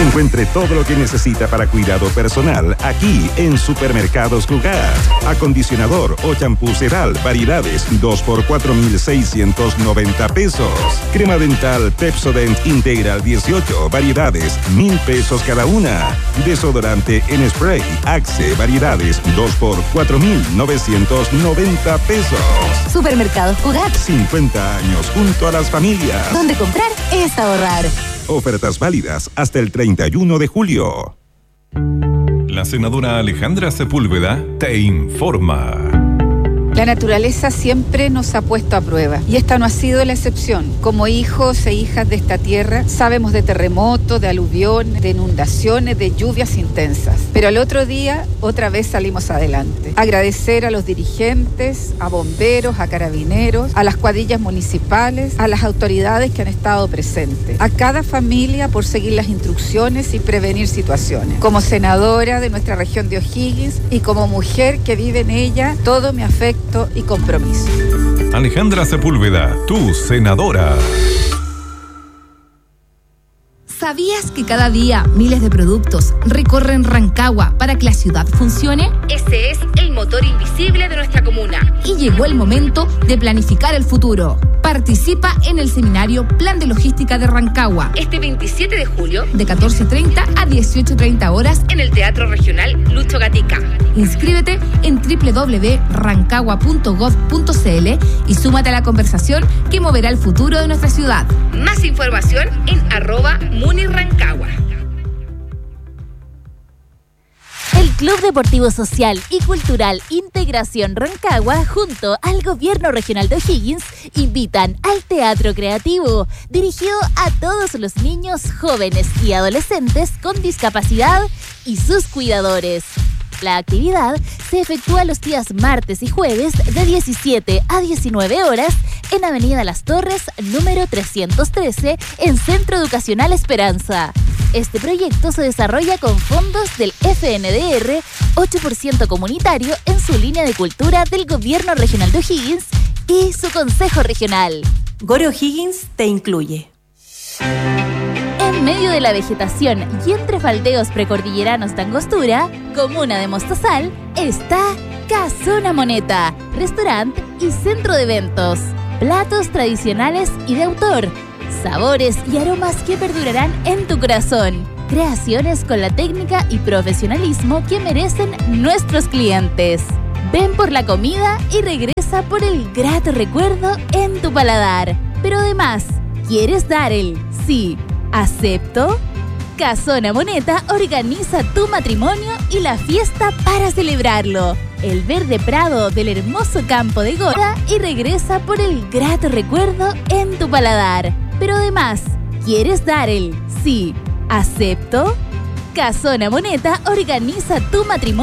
Encuentre todo lo que necesita para cuidado personal aquí en Supermercados Cugat. Acondicionador o champú Sedal, variedades 2 por 4,690 pesos. Crema dental Pepsodent Integral 18, variedades 1,000 pesos cada una. Desodorante en spray Axe, variedades 2 por 4,990 pesos. Supermercados Cugat. 50 años junto a las familias. Donde comprar es ahorrar. Ofertas válidas hasta el 31 de julio. La senadora Alejandra Sepúlveda te informa. La naturaleza siempre nos ha puesto a prueba y esta no ha sido la excepción. Como hijos e hijas de esta tierra, sabemos de terremotos, de aluviones, de inundaciones, de lluvias intensas. Pero al otro día, otra vez salimos adelante. Agradecer a los dirigentes, a bomberos, a carabineros, a las cuadrillas municipales, a las autoridades que han estado presentes, a cada familia por seguir las instrucciones y prevenir situaciones. Como senadora de nuestra región de O'Higgins y como mujer que vive en ella, todo mi afecto y compromiso. Alejandra Sepúlveda, tu senadora. ¿Sabías que cada día miles de productos recorren Rancagua para que la ciudad funcione? Ese es el motor invisible de nuestra comuna. Y llegó el momento de planificar el futuro. Participa en el seminario Plan de Logística de Rancagua. Este 27 de julio, de 14:30 a 18:30 horas, en el Teatro Regional Lucho Gatica. Inscríbete en www.rancagua.gov.cl y súmate a la conversación que moverá el futuro de nuestra ciudad. Más información en @MuniRancagua. El Club Deportivo Social y Cultural Integración Rancagua, junto al Gobierno Regional de O'Higgins, invitan al Teatro Creativo, dirigido a todos los niños, jóvenes y adolescentes con discapacidad y sus cuidadores. La actividad se efectúa los días martes y jueves de 17 a 19 horas en Avenida Las Torres, número 313, en Centro Educacional Esperanza. Este proyecto se desarrolla con fondos del FNDR, 8% comunitario en su línea de cultura del Gobierno Regional de O'Higgins y su Consejo Regional. Gore O'Higgins te incluye. En medio de la vegetación y entre faldeos precordilleranos de Angostura, comuna de Mostazal, está Casona Moneta, restaurante y centro de eventos. Platos tradicionales y de autor, sabores y aromas que perdurarán en tu corazón. Creaciones con la técnica y profesionalismo que merecen nuestros clientes. Ven por la comida y regresa por el grato recuerdo en tu paladar. Pero además, ¿quieres dar el sí? ¿Acepto? Casona Moneta organiza tu matrimonio y la fiesta para celebrarlo. El verde prado del hermoso campo de Gora y regresa por el grato recuerdo en tu paladar. Pero además, ¿quieres dar el sí? ¿Acepto? Casona Moneta organiza tu matrimonio